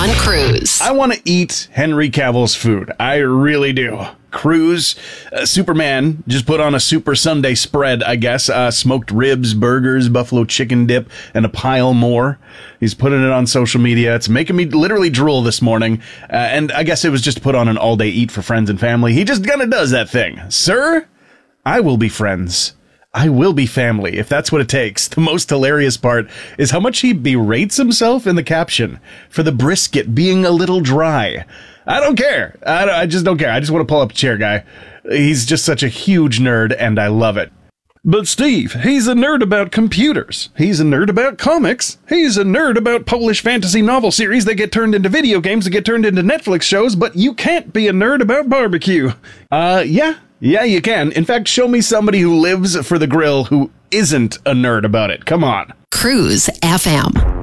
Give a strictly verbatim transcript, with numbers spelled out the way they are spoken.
on Cruise. I want to eat Henry Cavill's food. I really do. Cruise, uh, Superman just put on a Super Sunday spread, I guess. Uh, smoked ribs, burgers, buffalo chicken dip, and a pile more. He's putting it on social media. It's making me literally drool this morning. Uh, and I guess it was just put on an all-day eat for friends and family. He just kind of does that thing. Sir, I will be friends. I will be family, if that's what it takes. The most hilarious part is how much he berates himself in the caption for the brisket being a little dry. I don't care. I, I just don't care. I just want to pull up a chair, guy. He's just such a huge nerd, and I love it. But Steve, he's a nerd about computers. He's a nerd about comics. He's a nerd about Polish fantasy novel series that get turned into video games that get turned into Netflix shows, but you can't be a nerd about barbecue. Uh, yeah. Yeah, you can. In fact, show me somebody who lives for the grill who isn't a nerd about it. Come on. Cruise F M.